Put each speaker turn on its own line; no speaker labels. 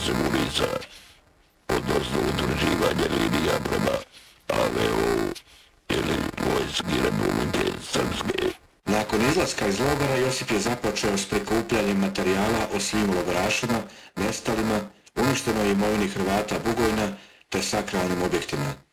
Sigulica, odnosno utvrđivanje linija prema AVO ili vojski Republike Srpske.
Nakon izlaska iz logora Josip je započeo s prikupljanjem materijala o svim logorašima, nestalima, uništenoj imovini Hrvata Bugojna te sakralnim objektima.